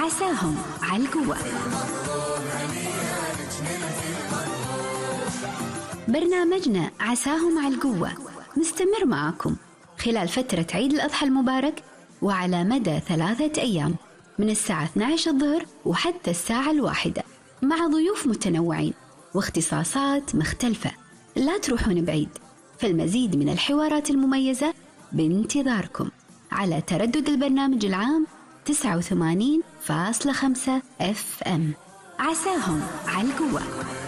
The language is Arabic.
عساهم على القوة. برنامجنا عساهم على القوة مستمر معكم خلال فترة عيد الأضحى المبارك، وعلى مدى 3 أيام من الساعة 12 الظهر وحتى الساعة 1، مع ضيوف متنوعين واختصاصات مختلفة. لا تروحون بعيد، فالمزيد من الحوارات المميزة بانتظاركم على تردد البرنامج العام 89.5 FM. عساهم على القوة.